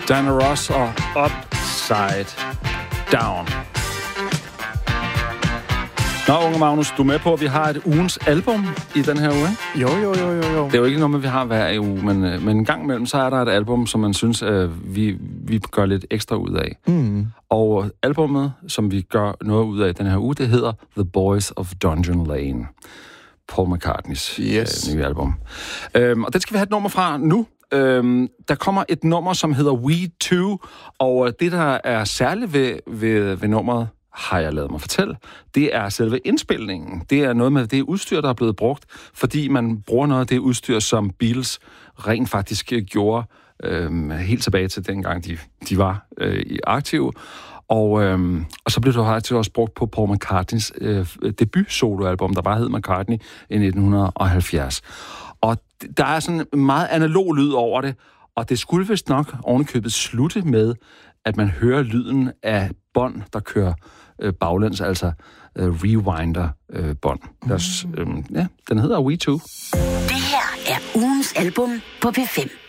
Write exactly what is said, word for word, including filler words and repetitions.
Diana Ross og Upside Down. Nå, unge Magnus, du er med på, at vi har et ugens album i den her uge, ikke? Jo, jo, jo, jo, jo. Det er jo ikke noget med, vi har hver uge, men, men en gang imellem, så er der et album, som man synes, øh, vi, vi gør lidt ekstra ud af. Mm. Og albummet, som vi gør noget ud af den her uge, det hedder The Boys of Dungeon Lane. Paul McCartneys yes. øh, nye album. Øhm, og det skal vi have et nummer fra nu. Øhm, der kommer et nummer, som hedder We Two, og det, der er særligt ved, ved, ved nummeret, har jeg lavet mig fortælle, det er selve indspilningen. Det er noget med det udstyr, der er blevet brugt, fordi man bruger noget af det udstyr, som Beatles rent faktisk gjorde øh, helt tilbage til dengang, de, de var øh, aktive. Og, øh, og så blev det faktisk også brugt på Paul McCartneys øh, debut-soloalbum, der bare hed McCartney i nitten halvfjerds. Og der er sådan en meget analog lyd over det, og det skulle vist nok ovenikøbet slutte med, at man hører lyden af bånd, der kører øh, baglæns, altså øh, rewinder-bånd. Øh, mm. øh, ja, den hedder We Two. Det her er ugens album på P fem.